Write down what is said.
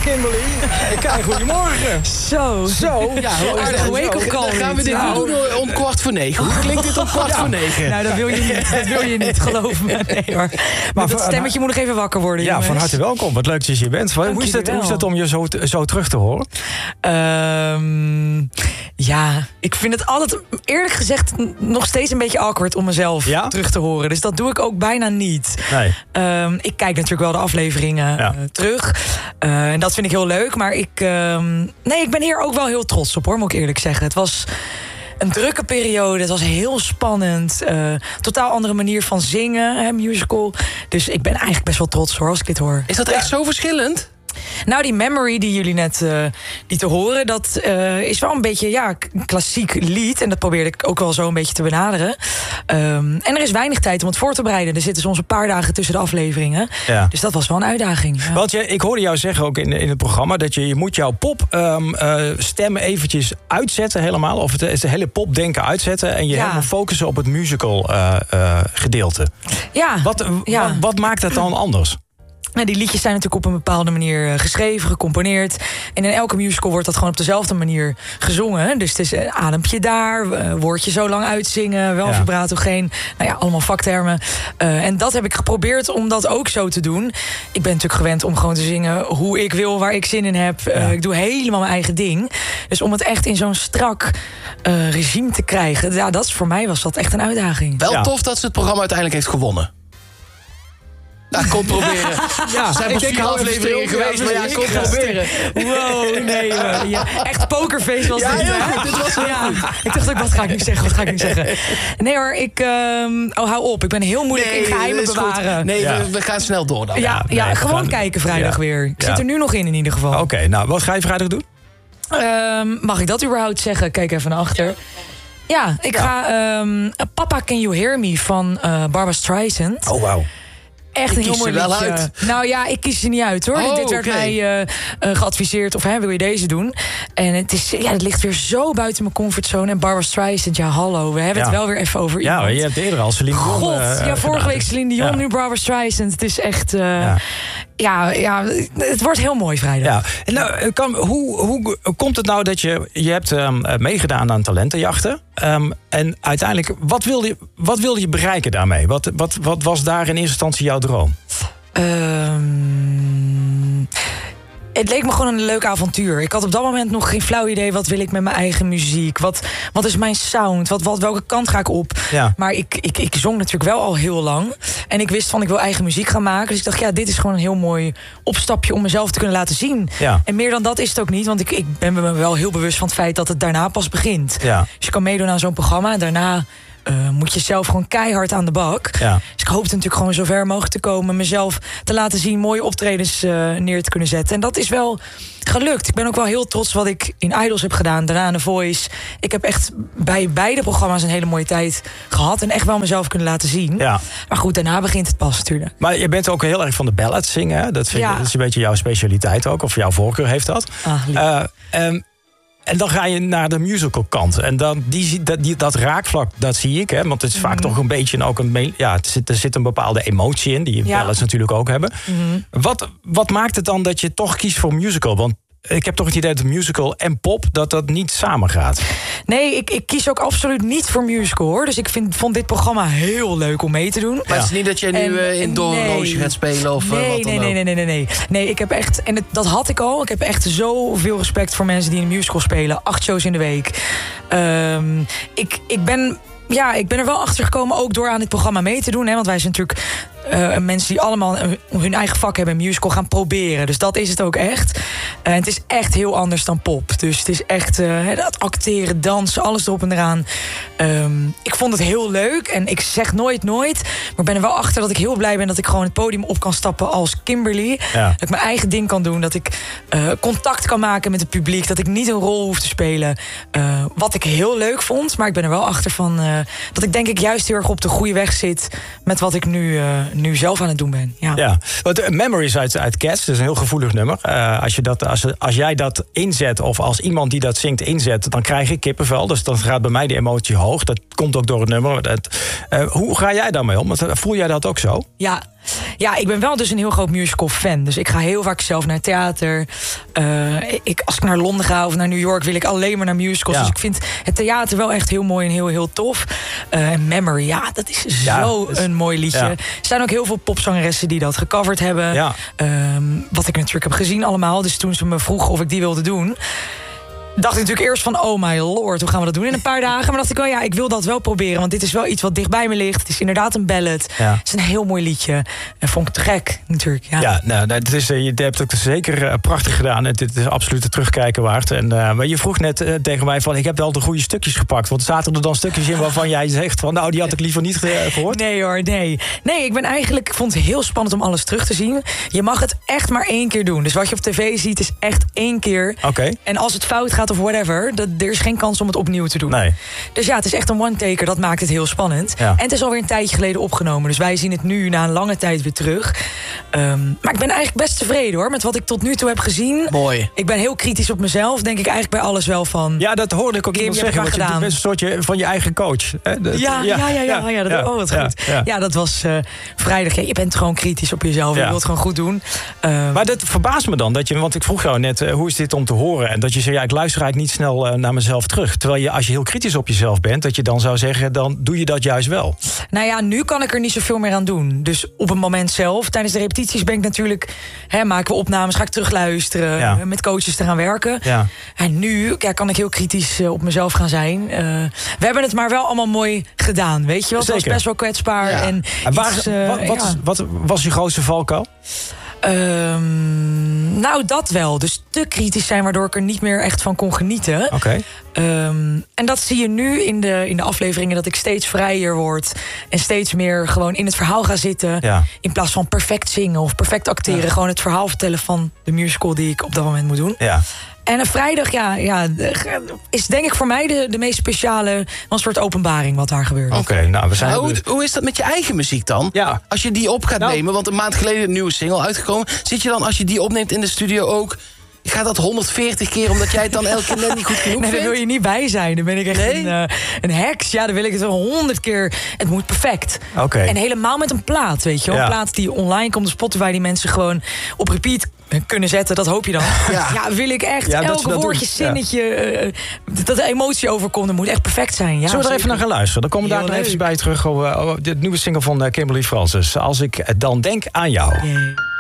Kimberly. Kijk, goedemorgen. Zo. Ja, aardige wake-up call. Dan gaan we dit doen om 8:15. Hoe klinkt dit om 8:15? Nou, dat wil je niet, geloof me. Nee, hoor. Maar dat stemmetje moet nog even wakker worden, Ja, jongens. van harte welkom. Wat leuk dat je hier bent. Hoe is dat om je zo terug te horen? Ja, ik vind het altijd, eerlijk gezegd, nog steeds een beetje awkward om mezelf terug te horen. Dus dat doe ik ook bijna niet. Nee. Ik kijk natuurlijk wel de afleveringen terug. En dat vind ik heel leuk. Maar ik ben hier ook wel heel trots op, hoor, moet ik eerlijk zeggen. Het was een drukke periode. Het was heel spannend. Totaal andere manier van zingen, musical. Dus ik ben eigenlijk best wel trots, hoor, als ik dit hoor. Is dat echt zo verschillend? Nou, die Memory die jullie net lieten horen, dat is wel een beetje een klassiek lied. En dat probeerde ik ook wel zo een beetje te benaderen. En er is weinig tijd om het voor te bereiden. Er zitten soms een paar dagen tussen de afleveringen. Ja. Dus dat was wel een uitdaging. Ja. Want ik hoorde jou zeggen ook in het programma dat je moet jouw popstem eventjes uitzetten helemaal. Of het hele popdenken uitzetten. En je helemaal focussen op het musical gedeelte. Ja. Wat maakt dat dan anders? Nou, die liedjes zijn natuurlijk op een bepaalde manier geschreven, gecomponeerd. En in elke musical wordt dat gewoon op dezelfde manier gezongen. Dus het is een adempje daar, woordje zo lang uitzingen, wel vibratogeen. Nou ja, allemaal vaktermen. En dat heb ik geprobeerd om dat ook zo te doen. Ik ben natuurlijk gewend om gewoon te zingen hoe ik wil, waar ik zin in heb. Ik doe helemaal mijn eigen ding. Dus om het echt in zo'n strak regime te krijgen, voor mij was dat echt een uitdaging. Wel tof dat ze het programma uiteindelijk heeft gewonnen. Nou, kom proberen. Er zijn pas 4 afleveringen geweest, maar kom proberen. Wow, nee. Echt pokerface was dit. Ik dacht ook, wat ga ik nu zeggen? Nee hoor, hou op. Ik ben heel moeilijk in geheimen bewaren. Goed. Nee, we gaan snel door dan. Gewoon kijken vrijdag weer. Ik zit er nu nog in ieder geval. Oké, nou, wat ga je vrijdag doen? Mag ik dat überhaupt zeggen? Kijk even naar achter. Ja, ik ga Papa Can You Hear Me van Barbra Streisand. Oh, wauw. Echt een heel mooi liedje. Uit. Nou ja, ik kies er niet uit, hoor. Dit werd mij geadviseerd, of wil je deze doen? En het ligt weer zo buiten mijn comfortzone. En Barbra Streisand, hallo, we hebben het wel weer even over iemand. Ja, je hebt eerder al Celine Dion. Vorige week Celine Dion, nu Barbra Streisand. Het is echt... het wordt heel mooi vrijdag. Ja. En hoe komt het nou dat je hebt meegedaan aan talentenjachten? En uiteindelijk, wat wilde je bereiken daarmee? Wat was daar in eerste instantie jouw droom? Het leek me gewoon een leuk avontuur. Ik had op dat moment nog geen flauw idee, wat wil ik met mijn eigen muziek? Wat is mijn sound? Welke kant ga ik op? Ja. Maar ik zong natuurlijk wel al heel lang. En ik wist ik wil eigen muziek gaan maken. Dus ik dacht, dit is gewoon een heel mooi opstapje om mezelf te kunnen laten zien. Ja. En meer dan dat is het ook niet. Want ik ben me wel heel bewust van het feit dat het daarna pas begint. Ja. Dus je kan meedoen aan zo'n programma en daarna moet je zelf gewoon keihard aan de bak. Ja. Dus ik hoopte natuurlijk gewoon zo ver mogelijk te komen, mezelf te laten zien, mooie optredens neer te kunnen zetten. En dat is wel gelukt. Ik ben ook wel heel trots wat ik in Idols heb gedaan, daarna The Voice. Ik heb echt bij beide programma's een hele mooie tijd gehad en echt wel mezelf kunnen laten zien. Ja. Maar goed, daarna begint het pas natuurlijk. Maar je bent ook heel erg van de ballads zingen, hè? Dat is een beetje jouw specialiteit ook, of jouw voorkeur heeft dat. En dan ga je naar de musical kant. En dan dat raakvlak, dat zie ik. Hè, want het is vaak toch een beetje ook er zit een bepaalde emotie in, die ballads natuurlijk ook hebben. Wat maakt het dan dat je toch kiest voor musical? Want ik heb toch het idee dat musical en pop, dat niet samen gaat. Nee, ik kies ook absoluut niet voor musical, hoor. Dus ik vond dit programma heel leuk om mee te doen. Maar het is niet dat je nu in Doornroosje gaat spelen of wat dan ook? Nee, ik heb echt, en dat had ik al. Ik heb echt zoveel respect voor mensen die in een musical spelen. 8 shows in de week. Ik ben er wel achter gekomen, ook door aan dit programma mee te doen. Hè, want wij zijn natuurlijk mensen die allemaal hun eigen vak hebben en musical gaan proberen. Dus dat is het ook echt. En het is echt heel anders dan pop. Dus het is echt dat acteren, dansen, alles erop en eraan. Ik vond het heel leuk. En ik zeg nooit, maar ik ben er wel achter dat ik heel blij ben dat ik gewoon het podium op kan stappen als Kimberly. Ja. Dat ik mijn eigen ding kan doen. Dat ik contact kan maken met het publiek. Dat ik niet een rol hoef te spelen. Wat ik heel leuk vond. Maar ik ben er wel achter van dat ik denk ik juist heel erg op de goede weg zit met wat ik nu zelf aan het doen ben. Ja. Want Memories uit Cats, dat is een heel gevoelig nummer. Als jij dat inzet, of als iemand die dat zingt inzet, dan krijg ik kippenvel. Dus dan gaat bij mij de emotie hoog. Dat komt ook door het nummer. Hoe ga jij daarmee om? Voel jij dat ook zo? Ja. Ja, ik ben wel dus een heel groot musical fan. Dus ik ga heel vaak zelf naar theater. Als ik naar Londen ga of naar New York, wil ik alleen maar naar musicals. Ja. Dus ik vind het theater wel echt heel mooi en heel, heel tof. Memory, ja, dat is een mooi liedje. Ja. Er zijn ook heel veel popzangeressen die dat gecoverd hebben. Ja. Wat ik natuurlijk heb gezien allemaal. Dus toen ze me vroegen of ik die wilde doen, dacht ik natuurlijk eerst van, oh my lord, hoe gaan we dat doen in een paar dagen? Maar dacht ik, ik wil dat wel proberen, want dit is wel iets wat dichtbij me ligt. Het is inderdaad een ballad. Ja. Het is een heel mooi liedje. En vond ik te gek, natuurlijk. Ja, je hebt het ook zeker prachtig gedaan. Het is absoluut het terugkijken waard. Maar je vroeg net tegen mij van, ik heb wel de goede stukjes gepakt. Want zaten er dan stukjes in waarvan jij zegt van, nou, die had ik liever niet gehoord? Nee hoor, nee. Nee, ik vond het heel spannend om alles terug te zien. Je mag het echt maar 1 keer doen. Dus wat je op tv ziet is echt 1 keer. Okay. En als het fout gaat of whatever, er is geen kans om het opnieuw te doen. Nee. Dus ja, het is echt een one-taker. Dat maakt het heel spannend. Ja. En het is alweer een tijdje geleden opgenomen. Dus wij zien het nu na een lange tijd weer terug. Maar ik ben eigenlijk best tevreden hoor, met wat ik tot nu toe heb gezien. Mooi. Ik ben heel kritisch op mezelf. Denk ik eigenlijk bij alles wel van. Ja, dat hoorde ik ook iemand zeggen. Want je bent een soortje van je eigen coach. Wat goed. Ja, dat was vrijdag. Ja, je bent gewoon kritisch op jezelf. Je wilt het gewoon goed doen. Maar dat verbaast me dan. Want ik vroeg jou net, hoe is dit om te horen? En dat je zei, ik luister eigenlijk niet snel naar mezelf terug. Terwijl als je heel kritisch op jezelf bent, dat je dan zou zeggen, dan doe je dat juist wel. Nou ja, nu kan ik er niet zoveel meer aan doen. Dus op het moment zelf, tijdens de repetities ben ik natuurlijk, maken we opnames, ga ik terugluisteren, met coaches te gaan werken. Ja. En nu kan ik heel kritisch op mezelf gaan zijn. We hebben het maar wel allemaal mooi gedaan, weet je wel. Het was best wel kwetsbaar. Ja. En wat was je grootste valkuil? Nou, dat wel. Dus te kritisch zijn, waardoor ik er niet meer echt van kon genieten. Okay. En dat zie je nu in de afleveringen, dat ik steeds vrijer word en steeds meer gewoon in het verhaal ga zitten. Ja. In plaats van perfect zingen of perfect acteren. Ja. Gewoon het verhaal vertellen van de musical die ik op dat moment moet doen. Ja. En een vrijdag, is denk ik voor mij de meest speciale, een soort openbaring wat daar gebeurt. Oké, nou, we zijn. Hoe is dat met je eigen muziek dan? Ja. Als je die op gaat nemen, want een maand geleden een nieuwe single uitgekomen. Zit je dan, als je die opneemt in de studio ook, gaat dat 140 keer omdat jij het dan elke keer net niet goed genoeg vindt? Nee, daar wil je niet bij zijn. Dan ben ik echt een heks. Ja, dan wil ik het wel 100 keer. Het moet perfect. Okay. En helemaal met een plaat, weet je wel. Een plaat die online komt op Spotify, die mensen gewoon op repeat kunnen zetten, dat hoop je dan. Ja, wil ik echt elke woordje, zinnetje, dat de emotie overkomt, dat moet echt perfect zijn. Ja, zullen we er even naar gaan luisteren? Dan komen we daar nog even bij terug. De nieuwe single van Kimberly Francis. Als ik dan denk aan jou. Yeah.